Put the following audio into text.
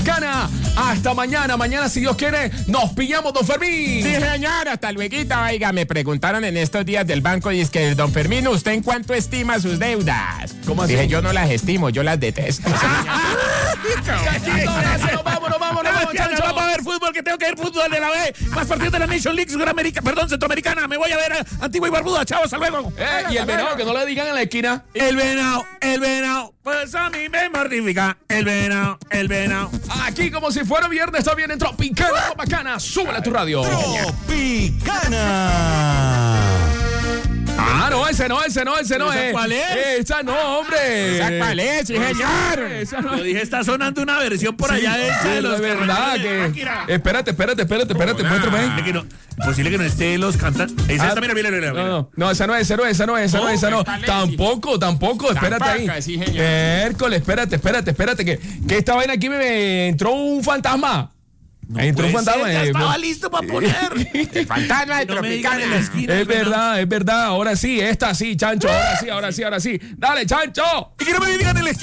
Tropicana. Hasta mañana. Mañana, si Dios quiere, nos pillamos, don Fermín. Sí, señor, hasta luego. Oiga, me preguntaron en estos días del banco, y es que, don Fermín, ¿usted en cuánto estima sus deudas? ¿Cómo así? Dije, yo no las estimo, yo las detesto. Nos vamos, Chancho, vamos a ver fútbol, que tengo que ver fútbol de la B. Más partidos de la Nation League Centroamericana. Me voy a ver a Antigua y Barbuda. Chao, hasta luego. Y el venado, que no le digan en la esquina. El venado, pues a mí me mortifica. El venado. Aquí, como si fuera viernes, está bien en Tropicana, bacana. Súbele a tu radio. Tropicana. No, ese no es. ¿Cuál es? Esa no, hombre. ¿Esa cuál es, sí, señor? Esa no Yo dije, está sonando una versión por allá de los de verdad carroñeros de que... Máquina. Espérate, muéstrame. Posible que no esté los cantantes. Esa está, mira. No, esa no. Tampoco, espérate ahí. Tampoco, sí, señor. Hércules, espérate, que esta vaina aquí me entró un fantasma. Entró un fantasma. Ya estaba listo para poner. El fantasma de No me digan Tropicana. en la esquina. Es verdad. Ahora sí, esta sí, Chancho. Ahora sí. Dale, Chancho. Y que no me digan en la esquina.